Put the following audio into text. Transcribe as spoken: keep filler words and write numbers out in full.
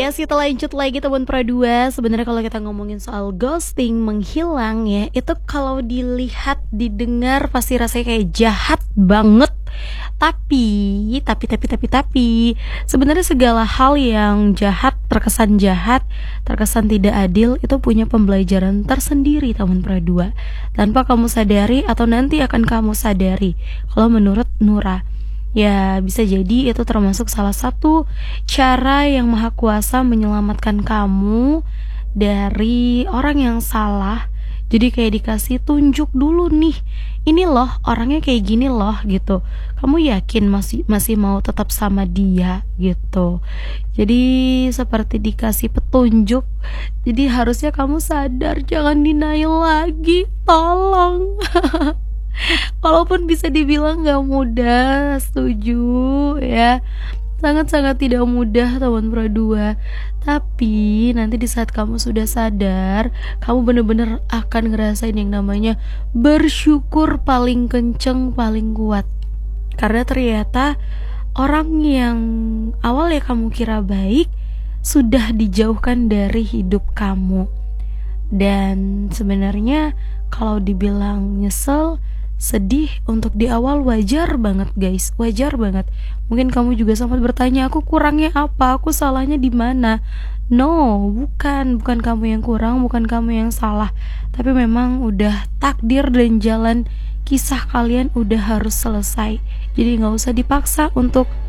Yes, kita lanjut lagi teman Pradua. Sebenarnya kalau kita ngomongin soal ghosting, menghilang ya, itu kalau dilihat, didengar pasti rasanya kayak jahat banget. Tapi, tapi, tapi, tapi, tapi, sebenarnya segala hal yang jahat, terkesan jahat, terkesan tidak adil, itu punya pembelajaran tersendiri teman Pradua. Tanpa kamu sadari atau nanti akan kamu sadari. Kalau menurut Nura, ya bisa jadi itu termasuk salah satu cara yang maha kuasa menyelamatkan kamu dari orang yang salah. Jadi kayak dikasih tunjuk dulu nih, ini loh orangnya kayak gini loh gitu. Kamu yakin masih masih mau tetap sama dia gitu. Jadi seperti dikasih petunjuk. Jadi harusnya kamu sadar, jangan denial lagi, tolong. Walaupun bisa dibilang gak mudah, setuju ya, sangat-sangat tidak mudah teman Pradua. Tapi nanti di saat kamu sudah sadar, kamu bener-bener akan ngerasain yang namanya bersyukur paling kenceng, paling kuat. Karena ternyata orang yang awal ya kamu kira baik sudah dijauhkan dari hidup kamu. Dan sebenarnya kalau dibilang nyesel, sedih untuk di awal wajar banget guys, wajar banget. Mungkin kamu juga sempat bertanya, aku kurangnya apa, aku salahnya di mana? No, bukan, bukan kamu yang kurang, bukan kamu yang salah. Tapi memang udah takdir dan jalan kisah kalian udah harus selesai. Jadi nggak usah dipaksa untuk